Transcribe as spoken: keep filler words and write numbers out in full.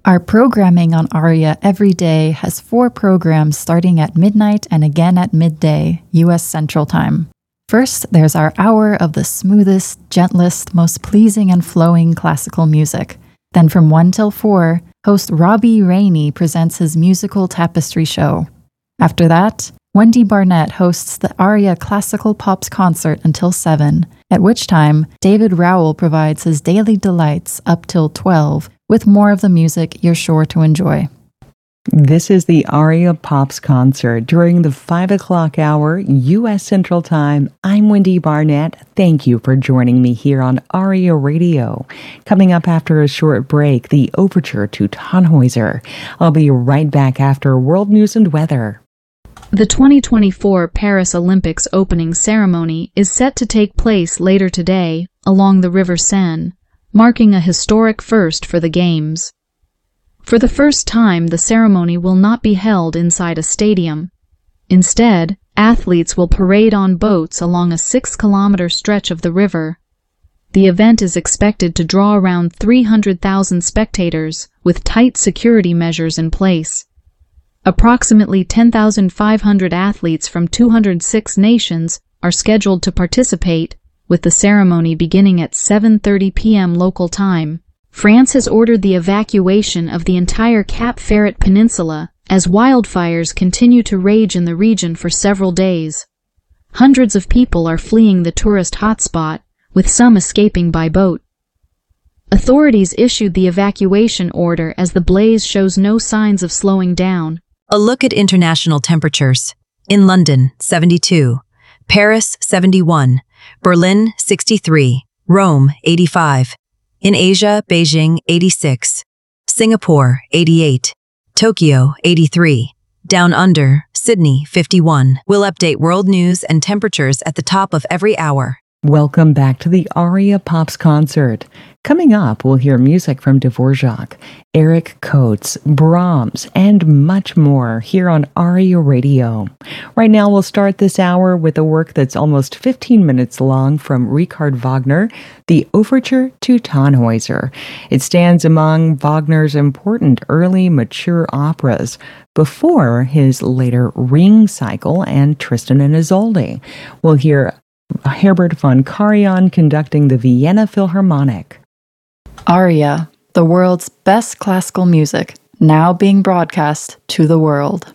Our programming on Aria every day has four programs starting at midnight and again at midday, U S Central Time. First, there's our hour of the smoothest, gentlest, most pleasing and flowing classical music. Then from one till four, host Robbie Rainey presents his musical tapestry show. After that, Wendy Barnett hosts the Aria Classical Pops concert until seven, at which time David Rowell provides his daily delights up till twelve, with more of the music you're sure to enjoy. This is the Aria Pops concert during the five o'clock hour, U S Central Time. I'm Wendy Barnett. Thank you for joining me here on Aria Radio. Coming up after a short break, the Overture to Tannhäuser. I'll be right back after World News and Weather. The twenty twenty-four Paris Olympics opening ceremony is set to take place later today along the River Seine, marking a historic first for the Games. For the first time, the ceremony will not be held inside a stadium. Instead, athletes will parade on boats along a six-kilometer stretch of the river. The event is expected to draw around three hundred thousand spectators, with tight security measures in place. Approximately ten thousand five hundred athletes from two hundred six nations are scheduled to participate, with the ceremony beginning at seven thirty p.m. local time. France has ordered the evacuation of the entire Cap Ferret Peninsula as wildfires continue to rage in the region for several days. Hundreds of people are fleeing the tourist hotspot, with some escaping by boat. Authorities issued the evacuation order as the blaze shows no signs of slowing down. A look at international temperatures. In London, seventy-two. Paris, seventy-one. Berlin, sixty-three. Rome, eighty-five. In Asia, Beijing, eighty-six. Singapore, eighty-eight. Tokyo, eighty-three. Down Under, Sydney, fifty-one. We'll update world news and temperatures at the top of every hour. Welcome back to the Aria Pops concert. Coming up, we'll hear music from Dvorak, Eric Coates, Brahms, and much more here on Aria Radio. Right now, we'll start this hour with a work that's almost fifteen minutes long from Richard Wagner, the Overture to Tannhäuser. It stands among Wagner's important early mature operas before his later Ring cycle and Tristan and Isolde. We'll hear Herbert von Karajan conducting the Vienna Philharmonic. Aria, the world's best classical music, now being broadcast to the world.